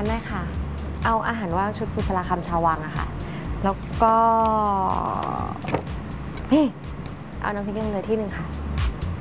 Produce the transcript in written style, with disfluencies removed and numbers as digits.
านได้ค่ะเอาอาหารว่างชุดบุษราคำชาววังอะค่ะแล้วก็เอาน้ำพริกยงเลยที่หนึ่งค่ะ